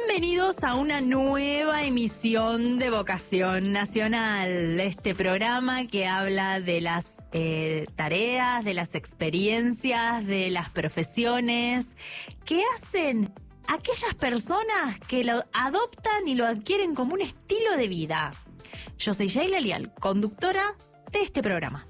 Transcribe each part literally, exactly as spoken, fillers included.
Bienvenidos a una nueva emisión de Vocación Nacional, este programa que habla de las eh, tareas, de las experiencias, de las profesiones que hacen aquellas personas que lo adoptan y lo adquieren como un estilo de vida. Yo soy Sheila Lial, conductora de este programa.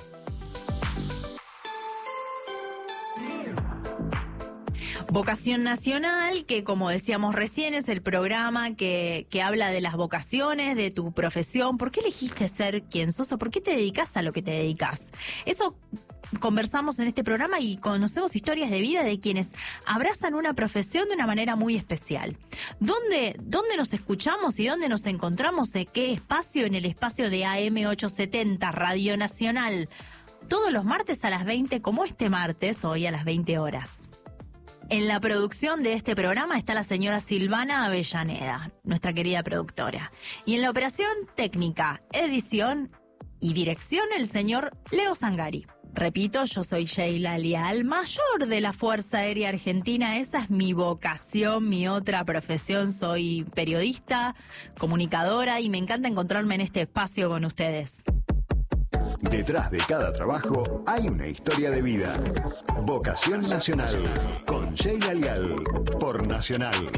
Vocación Nacional, que como decíamos recién es el programa que, que habla de las vocaciones, de tu profesión. ¿Por qué elegiste ser quien sos o por qué te dedicas a lo que te dedicas? Eso conversamos en este programa y conocemos historias de vida de quienes abrazan una profesión de una manera muy especial. ¿Dónde, dónde nos escuchamos y dónde nos encontramos? ¿En qué espacio? En el espacio de A M ochocientos setenta, Radio Nacional. Todos los martes a las veinte, como este martes, hoy a las veinte horas. En la producción de este programa está la señora Silvana Avellaneda, nuestra querida productora. Y en la operación técnica, edición y dirección, el señor Leo Zangari. Repito, yo soy Sheila Lial, mayor de la Fuerza Aérea Argentina. Esa es mi vocación, mi otra profesión. Soy periodista, comunicadora y me encanta encontrarme en este espacio con ustedes. Detrás de cada trabajo hay una historia de vida. Vocación Nacional con Sheila Lial por Nacional.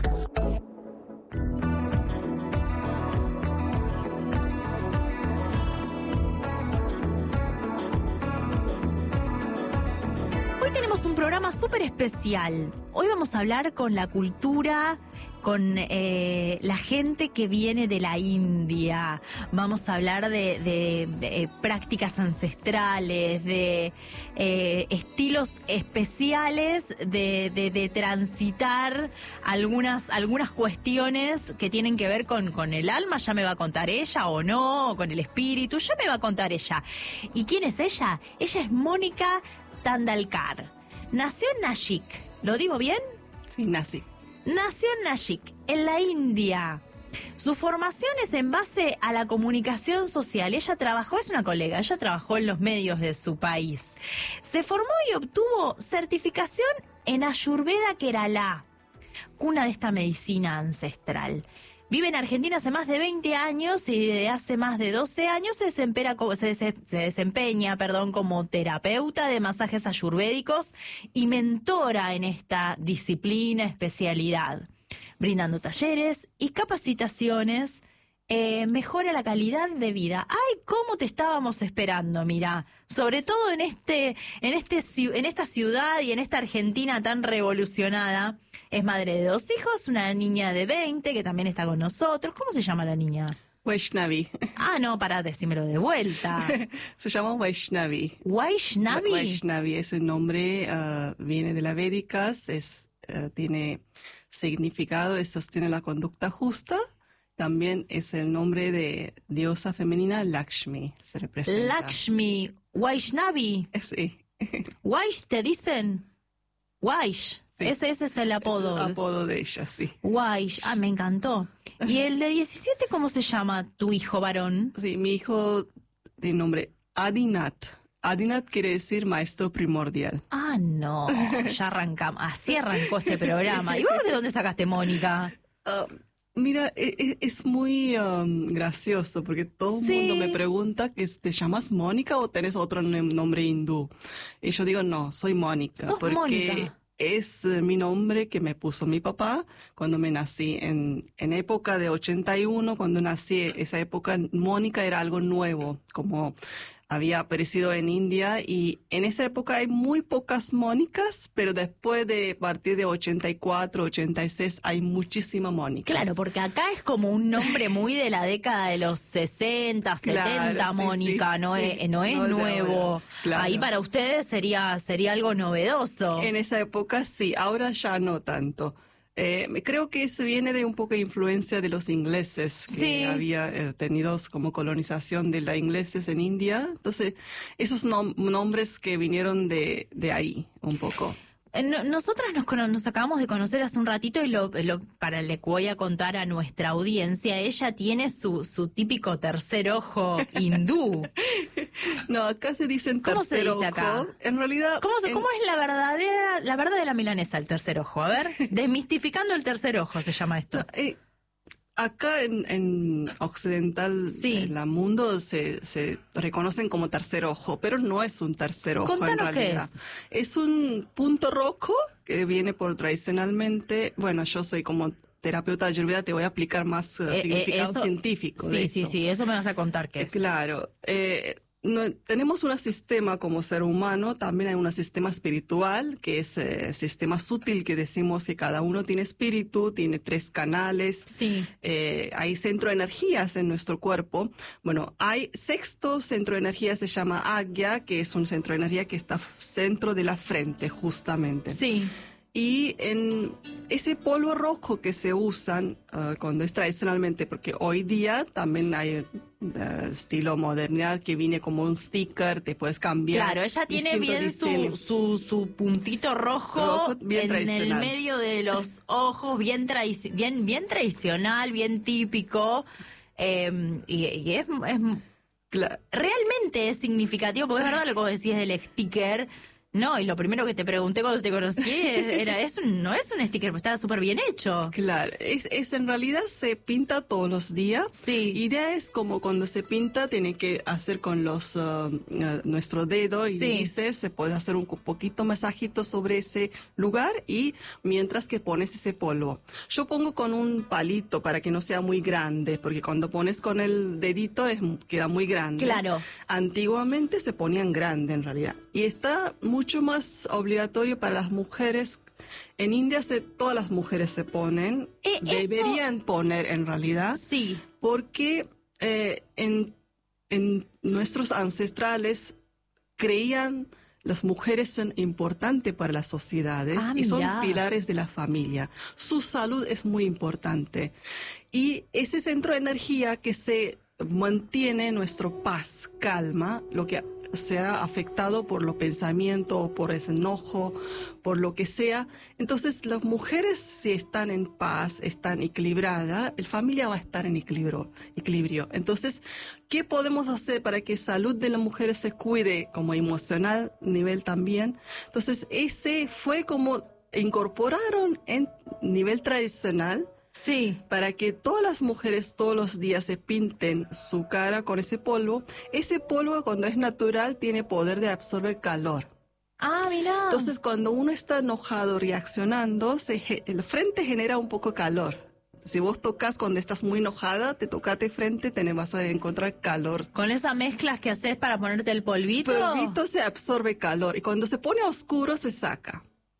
Hoy tenemos un programa súper especial. Hoy vamos a hablar con la cultura, con eh, la gente que viene de la India. Vamos a hablar de, de, de eh, prácticas ancestrales, de eh, estilos especiales de, de, de transitar algunas, algunas cuestiones que tienen que ver con, con el alma. Ya me va a contar ella o no, o con el espíritu. Ya me va a contar ella. ¿Y quién es ella? Ella es Mónica Tandalkar. Nació en Nashik. ¿Lo digo bien? Sí, Nashik. Nació en Nashik, en la India. Su formación es en base a la comunicación social. Ella trabajó, es una colega, ella trabajó en los medios de su país. Se formó y obtuvo certificación en Ayurveda Kerala, cuna de esta medicina ancestral. Vive en Argentina hace más de veinte años y desde hace más de doce años se desempeña, se, se desempeña perdón, como terapeuta de masajes ayurvédicos y mentora en esta disciplina, especialidad, brindando talleres y capacitaciones. Eh, mejora la calidad de vida. ¡Ay, cómo te estábamos esperando! Mira, sobre todo en este, en este, en esta ciudad y en esta Argentina tan revolucionada. Es madre de dos hijos, una niña de veinte que también está con nosotros. ¿Cómo se llama la niña? Vaishnavi. Ah, no, para decírmelo de vuelta. Se llama Vaishnavi. Vaishnavi. Vaishnavi es un nombre, uh, viene de las Védicas, es, uh, tiene significado, es sostiene la conducta justa. También es el nombre de diosa femenina Lakshmi, se representa. Lakshmi, Vaishnavi. Sí. Vaish, ¿te dicen? Vaish. Sí. Ese, ese es el apodo. Es el apodo de ella, sí. Vaish. Ah, me encantó. ¿Y el de diecisiete, cómo se llama tu hijo varón? Sí, mi hijo de nombre Adinath. Adinath quiere decir maestro primordial. Ah, no. Ya arrancamos. Así arrancó este programa. ¿Y vos de dónde sacaste Mónica? Uh, Mira, es, es muy um, gracioso porque todo el sí. mundo me pregunta que ¿te llamas Mónica o tenés otro nombre hindú? Y yo digo, no, soy Mónica. ¿Sos porque Mónica? Es uh, mi nombre que me puso mi papá cuando me nací. En, en época de ochenta y uno, cuando nací, esa época Mónica era algo nuevo, como había aparecido en India, y en esa época hay muy pocas Mónicas, pero después de partir de ochenta y cuatro, ochenta y seis hay muchísimas Mónicas. Claro, porque acá es como un nombre muy de la década de los sesenta, setenta, claro, sí, Mónica, sí, no, sí. Es, no es no nuevo. Claro. Ahí para ustedes sería, sería algo novedoso. En esa época sí, ahora ya no tanto. Eh, creo que eso viene de un poco de influencia de los ingleses, que sí. había eh, tenido como colonización de los ingleses en India. Entonces, esos nom- nombres que vinieron de, de ahí, un poco. No, nosotras nos, nos acabamos de conocer hace un ratito y lo, lo para le voy a contar a nuestra audiencia, ella tiene su, su típico tercer ojo hindú. No, acá se dicen ¿Cómo se tercer dice ojo. acá? En realidad... ¿Cómo, se, en- ¿Cómo es la verdadera, la verdad de la milanesa, el tercer ojo? A ver, desmistificando el tercer ojo se llama esto. no, eh, acá en, en occidental, Sí. en el mundo, se, se reconocen como tercer ojo, pero no es un tercer ojo en Contanos qué realidad. Es un punto rojo que viene por tradicionalmente, bueno, yo soy como terapeuta ayurveda, te voy a aplicar más uh, Eh, eh, significado eso- científico de Sí, sí, eso. sí, eso me vas a contar qué Eh, es. Claro. Eh, no- tenemos un sistema como ser humano, también hay un sistema espiritual, que es el sistema sutil, que decimos que cada uno tiene espíritu, tiene tres canales, Sí. eh, hay centro de energías en nuestro cuerpo. Bueno, hay sexto centro de energía, se llama Agya, que es un centro de energía que está f- centro de la frente, justamente. Sí. Y en ese polvo rojo que se usan uh, cuando es tradicionalmente, porque hoy día también hay uh, estilo modernidad que viene como un sticker, te puedes cambiar. Claro, ella tiene distintos bien su, diseños. su, su puntito rojo, Rojo, bien en el tradicional. medio de los ojos, bien, tradici- bien, bien tradicional, bien típico. eh, y, y es, es Cla- realmente es significativo, porque es verdad lo que vos decís del sticker. No, y lo primero que te pregunté cuando te conocí es- era, es un, no es un sticker, pero estaba súper bien hecho. Claro, es, es en realidad se pinta todos los días. Sí. Idea es como cuando se pinta, tiene que hacer con los uh, uh, nuestro dedo y Sí. índice, se puede hacer un co- poquito masajito sobre ese lugar y mientras que pones ese polvo. Yo pongo con un palito para que no sea muy grande, porque cuando pones con el dedito es, queda muy grande. Claro. Antiguamente se ponían grande en realidad. Y está mucho más obligatorio para las mujeres. En India se, todas las mujeres se ponen, Eh, eso- deberían poner en realidad, Sí. porque eh, en, en nuestros ancestrales creían las mujeres son importantes para las sociedades Ah, y son mirá. pilares de la familia. Su salud es muy importante. Y ese centro de energía que se mantiene nuestro paz, calma, lo que se ha afectado por los pensamientos o por ese enojo, por lo que sea. Entonces, las mujeres, si están en paz, están equilibradas, la familia va a estar en equilibrio. equilibrio. Entonces, ¿qué podemos hacer para que salud de las mujeres se cuide como emocional nivel también? Entonces, ese fue como incorporaron en nivel tradicional Sí. para que todas las mujeres todos los días se pinten su cara con ese polvo. Ese polvo, cuando es natural, tiene poder de absorber calor. Ah, mirá. Entonces, cuando uno está enojado, reaccionando, se, ge- el frente genera un poco calor. Si vos tocas cuando estás muy enojada, te tocas de frente, te vas a encontrar calor. Con esas mezclas que haces para ponerte el polvito. Polvito se absorbe calor y cuando se pone oscuro se saca.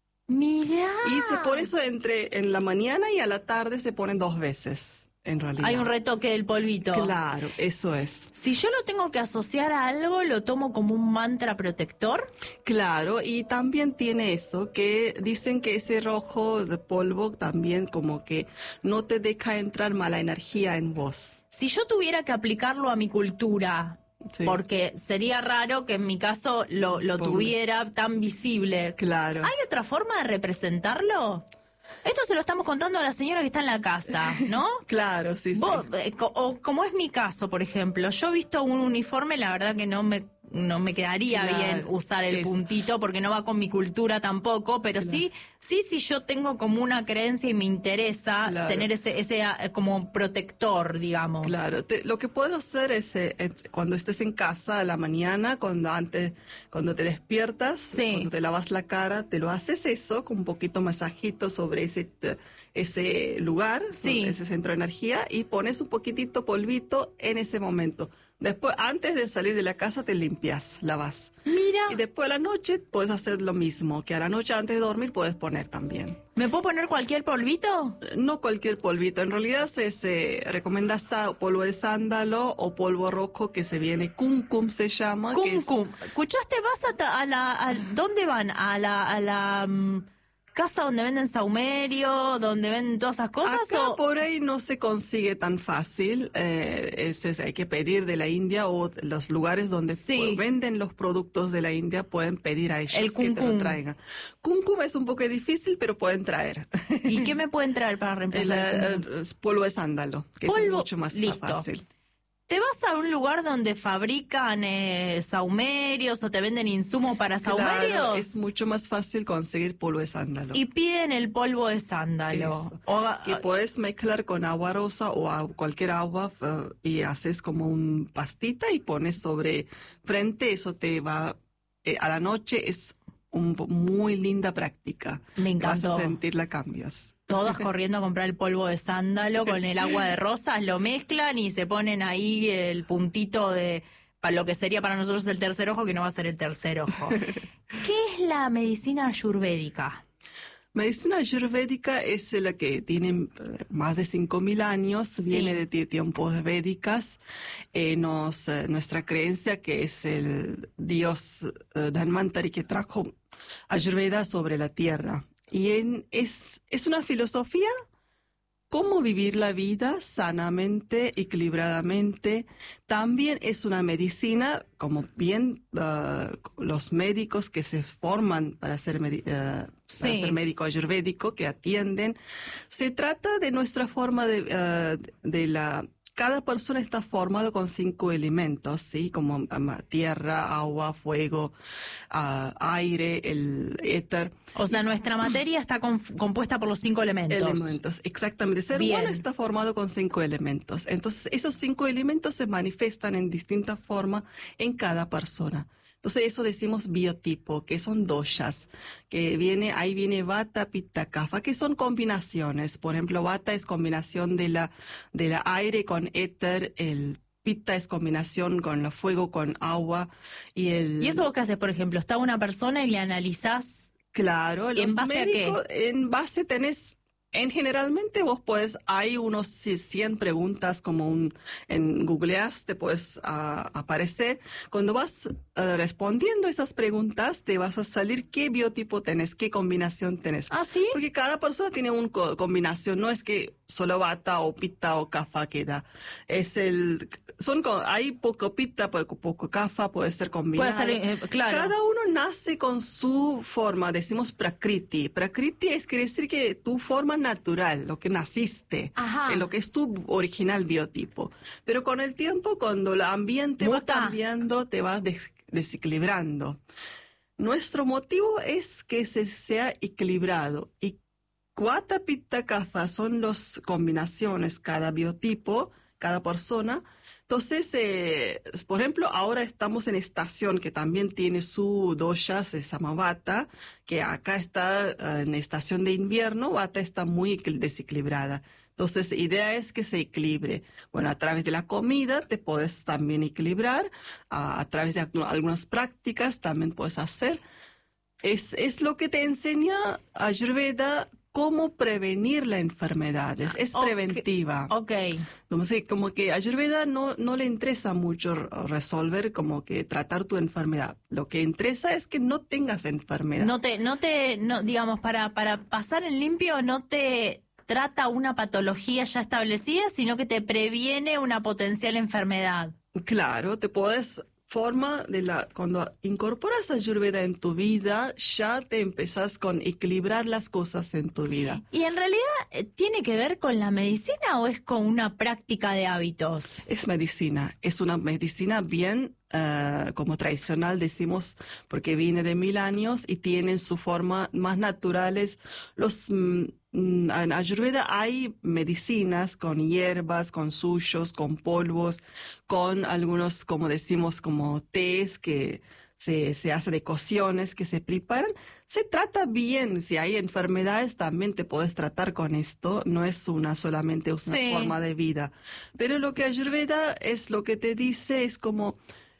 Mirá. Y se, por eso entre en la mañana y a la tarde se ponen dos veces, en realidad. Hay un retoque del polvito. Claro, eso es. Si yo lo tengo que asociar a algo, lo tomo como un mantra protector. Claro, y también tiene eso, que dicen que ese rojo de polvo también como que no te deja entrar mala energía en vos. Si yo tuviera que aplicarlo a mi cultura, Sí. porque sería raro que en mi caso lo, lo Ponga. tuviera tan visible. Claro. ¿Hay otra forma de representarlo? Esto se lo estamos contando a la señora que está en la casa, ¿no? Claro, sí, sí. Vos, eh, co- o como es mi caso, por ejemplo, yo he visto un uniforme, la verdad que no me no me quedaría Claro, bien usar el eso. puntito porque no va con mi cultura tampoco, pero sí, sí, sí yo tengo como una creencia y me interesa Claro. tener ese, ese eh, como protector, digamos. Claro, te- lo que puedes hacer es eh, eh, cuando estés en casa a la mañana, cuando antes, cuando te despiertas, Sí. cuando te lavas la cara, te lo haces eso con un poquito masajito sobre ese eh, ese lugar, Sí. ese centro de energía y pones un poquitito polvito en ese momento. Después, antes de salir de la casa, te limpias, lavas. Mira, Y después a la noche puedes hacer lo mismo, que a la noche antes de dormir puedes poner también. ¿me puedo poner cualquier polvito? No cualquier polvito, en realidad se, se recomienda sa- polvo de sándalo o polvo rojo que se viene, cum cum se llama. que Cum es- cum. ¿Escuchaste? ¿Vas a, ta- a la... a- ¿Dónde van? ¿A la, a la mm, casa donde venden saumerio, donde venden todas esas cosas? Acá o... por ahí no se consigue tan fácil, eh, es- es- hay que pedir de la India o de los lugares donde Sí. pu- venden los productos de la India pueden pedir a ellos El que te lo cum-cum. traigan. Cum cum es un poco difícil, pero pueden traer. ¿Y qué me pueden traer para El, reemplazar el cum cum? eh, polvo de sándalo, que eso es Polvo, mucho más listo. fácil. ¿Te vas a un lugar donde fabrican eh, sahumerios o te venden insumos para sahumerios? Claro, es mucho más fácil conseguir polvo de sándalo. Y piden el polvo de sándalo. Eso. O, Que puedes mezclar con agua rosa o a- cualquier agua uh, y haces como un pastita y pones sobre frente. Eso te va, eh, a la noche es un, po- muy linda práctica. Me encantó. Vas a sentir la cambios. Todas corriendo a comprar el polvo de sándalo con el agua de rosas, lo mezclan y se ponen ahí el puntito de para lo que sería para nosotros el tercer ojo, que no va a ser el tercer ojo. ¿Qué es la medicina ayurvédica? Medicina ayurvédica es la que tiene eh, más de cinco mil años, Sí. viene de tie- tiempos védicas. Eh, nos, eh, nuestra creencia que es el dios eh, Dhanvantari que trajo Ayurveda sobre la tierra. Y en- es, es una filosofía cómo vivir la vida sanamente, equilibradamente. También es una medicina, como bien ah, los médicos que se forman para ser, medi- ah, para Sí. ser médico ayurvédico, que atienden. Se trata de nuestra forma de, ah, de la... Cada persona está formado con cinco elementos, ¿sí? Como ah, tierra, agua, fuego, ah, aire, el éter. O sea, nuestra materia está conf- compuesta por los cinco elementos. Elementos, exactamente. El ser Bien. humano está formado con cinco elementos. Entonces, esos cinco elementos se manifiestan en distintas formas en cada persona. Entonces, eso decimos biotipo, que son doshas, que viene, ahí viene vata, pitta, kapha, que son combinaciones. Por ejemplo, vata es combinación de la, de la aire con éter, el pitta es combinación con el fuego, con agua, y el... ¿Y eso vos qué haces, por ejemplo? Está una persona y le analizás. Claro, ¿Y en los base a qué? médicos, en base tenés, en generalmente vos puedes, hay unos cien preguntas como un, en googleas te puedes ah, aparecer. Cuando vas ah, respondiendo esas preguntas, te vas a salir qué biotipo tenés, qué combinación tenés. ¿Ah, sí? Porque cada persona tiene una combinación, no es que solo vata o pitta o kapha queda. Es el, son, co- hay poco pitta, poco, poco kapha, puede ser Puede combinado. ser, eh, claro. Cada uno nace con su forma, decimos prakriti. Prakriti es quiere decir que tu forma natural, lo que naciste, Ajá. eh, lo que es tu original biotipo. Pero con el tiempo, cuando el ambiente va Muta. cambiando, te vas des- desequilibrando. Nuestro motivo es que se sea equilibrado. Y Vata, Pitta, Kapha son las combinaciones, cada biotipo, cada persona. Entonces, eh, por ejemplo, ahora estamos en estación que también tiene su dosha, se llama Vata, que acá está eh, en estación de invierno, Vata está muy equil- desequilibrada. Entonces, la idea es que se equilibre. Bueno, a través de la comida te puedes también equilibrar, a, a través de algu- algunas prácticas también puedes hacer. Es, es lo que te enseña Ayurveda, cómo prevenir las enfermedades. Es Ok. preventiva. Ok. Como, si- como que a Ayurveda no, no le interesa mucho r- resolver, como que tratar tu enfermedad. Lo que interesa es que no tengas enfermedad. No te, no te, no, digamos, para, para pasar en limpio no te trata una patología ya establecida, sino que te previene una potencial enfermedad. Claro, te puedes forma de la cuando incorporas Ayurveda en tu vida, ya te empezás con equilibrar las cosas en tu vida. ¿Y en realidad eh, tiene que ver con la medicina o es con una práctica de hábitos? Es medicina, es una medicina bien eh, como tradicional, decimos, porque viene de mil años y tienen su forma más naturales. Los mm, mm, en Ayurveda hay medicinas con hierbas, con suyos, con polvos, con algunos, como decimos, como tés que se, se hace de cocciones que se preparan. Se trata bien, si hay enfermedades también te puedes tratar con esto, no es una solamente una Sí. forma de vida. Pero lo que Ayurveda es lo que te dice, es como,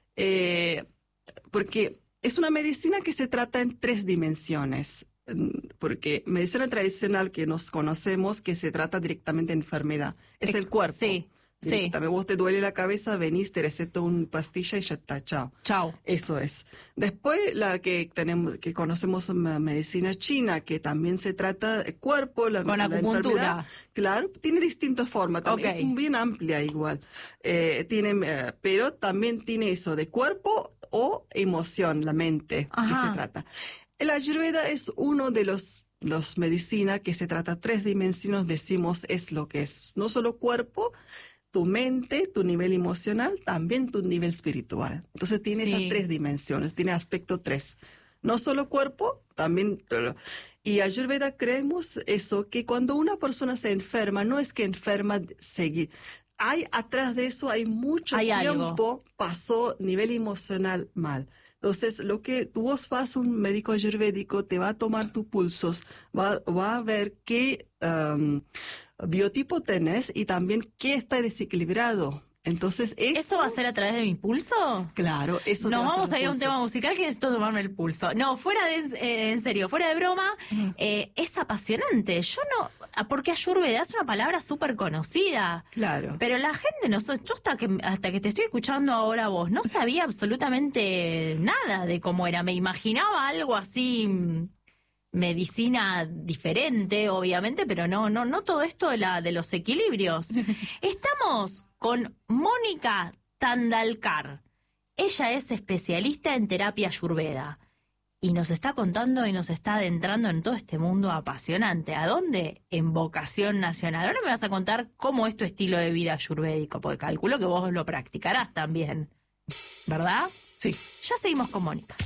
eh, porque es una medicina que se trata en tres dimensiones. Mm, Porque medicina tradicional que nos conocemos, que se trata directamente de enfermedad, es el cuerpo. Sí, sí. Directamente, vos te duele la cabeza, venís, te receto una pastilla y ya está, chao. Chao. Eso es. Después la que tenemos, que conocemos en medicina china, que también se trata de cuerpo, la, Con la acupuntura. enfermedad. Claro, tiene distintas formas, también Ok. es bien amplia igual. Eh, tiene, eh, pero también tiene eso de cuerpo o emoción, la mente, Ajá. que se trata. El Ayurveda es uno de los los medicina que se trata tres dimensiones, decimos es lo que es, no solo cuerpo, tu mente, tu nivel emocional, también tu nivel espiritual. Entonces tiene Sí. esas tres dimensiones, tiene aspecto tres. No solo cuerpo, también... Y Ayurveda creemos eso, que cuando una persona se enferma, no es que enferma seguir. Hay atrás de eso, hay mucho Hay algo. tiempo, pasó nivel emocional mal. Entonces, lo que tú vos vas a un médico ayurvédico, te va a tomar tus pulsos, va, va a ver qué um, biotipo tenés y también qué está desequilibrado. Entonces, eso, ¿Eso va a ser a través de mi pulso? claro, eso te Nos va vamos hacer a ir a un pulsos. tema musical que necesito tomarme el pulso. No, fuera de, eh, en serio, fuera de broma, Ujú. eh, es apasionante. Yo no, ah, porque Ayurveda es una palabra súper conocida. Claro. Pero la gente no so- yo hasta que hasta que te estoy escuchando ahora a vos, no sabía absolutamente nada de cómo era. Me imaginaba algo así, mm, medicina diferente, obviamente, pero no, no, no todo esto de la de los equilibrios. Estamos con Mónica Tandalkar. Ella es especialista en terapia ayurveda y nos está contando y nos está adentrando en todo este mundo apasionante. ¿A dónde? En Vocación Nacional. Ahora me vas a contar cómo es tu estilo de vida ayurvédico, porque calculo que vos lo practicarás también, ¿verdad? Sí. Ya seguimos con Mónica.